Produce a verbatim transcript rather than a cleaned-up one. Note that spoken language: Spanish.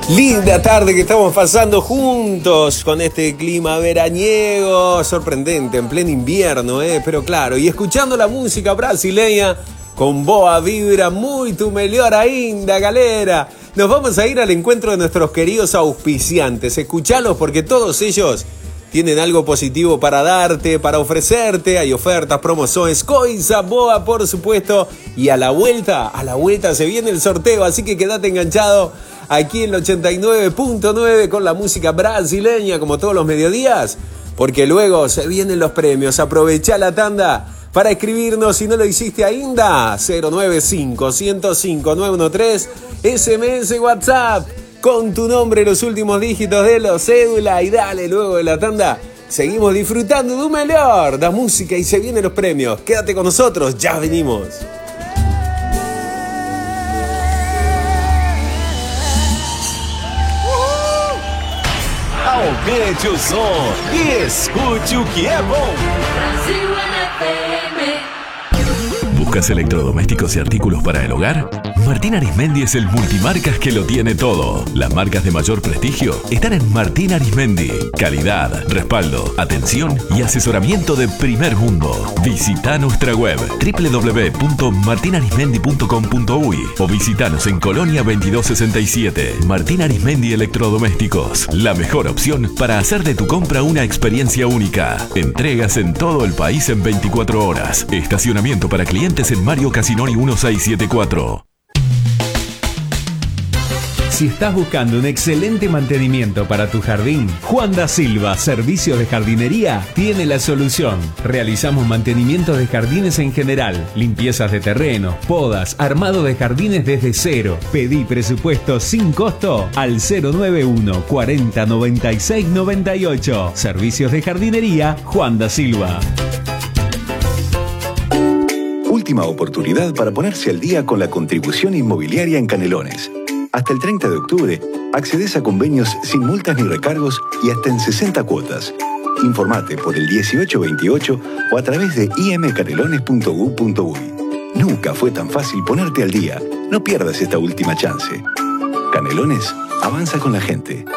Linda tarde que estamos pasando juntos con este clima veraniego, sorprendente, en pleno invierno, ¿eh? Pero claro, y escuchando la música brasileña con boa vibra, muito melhor ainda, galera. Nos vamos a ir al encuentro de nuestros queridos auspiciantes. Escuchalos porque todos ellos tienen algo positivo para darte, para ofrecerte. Hay ofertas, promociones, coisa boa, por supuesto. Y a la vuelta, a la vuelta se viene el sorteo, así que quédate enganchado aquí en el ochenta y nueve punto nueve con la música brasileña, como todos los mediodías, porque luego se vienen los premios. Aprovecha la tanda para escribirnos, si no lo hiciste ainda, cero nueve cinco, ciento cinco, nueve uno tres, S M S WhatsApp, con tu nombre, los últimos dígitos de la cédula, y dale, luego de la tanda, seguimos disfrutando de un mejor, da música y se vienen los premios. Quédate con nosotros, ya venimos. Aumente o som e escute o que é bom. Brasil F M. ¿Buscas electrodomésticos y artículos para el hogar? Martín Arismendi es el multimarcas que lo tiene todo. Las marcas de mayor prestigio están en Martín Arismendi. Calidad, respaldo, atención y asesoramiento de primer mundo. Visita nuestra web doble u doble u doble u punto martin arismendi punto com punto uy o visitanos en Colonia veintidós sesenta y siete. Martín Arismendi Electrodomésticos. La mejor opción para hacer de tu compra una experiencia única. Entregas en todo el país en veinticuatro horas. Estacionamiento para clientes en Mario Casinoni mil seiscientos setenta y cuatro. Si estás buscando un excelente mantenimiento para tu jardín, Juan da Silva Servicios de Jardinería tiene la solución. Realizamos mantenimiento de jardines en general, limpiezas de terreno, podas, armado de jardines desde cero. Pedí presupuesto sin costo al cero nueve uno, cuarenta, noventa y seis, noventa y ocho. Servicios de Jardinería, Juan da Silva. Última oportunidad para ponerse al día con la contribución inmobiliaria en Canelones. Hasta el treinta de octubre, accedes a convenios sin multas ni recargos y hasta en sesenta cuotas. Informate por el dieciocho veintiocho o a través de i m canelones punto u punto uy. Nunca fue tan fácil ponerte al día. No pierdas esta última chance. Canelones avanza con la gente.